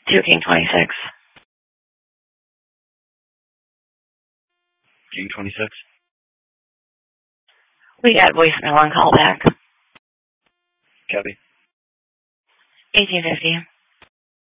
2 King 26. King 26? We got voicemail on call back. Kevy. 1850.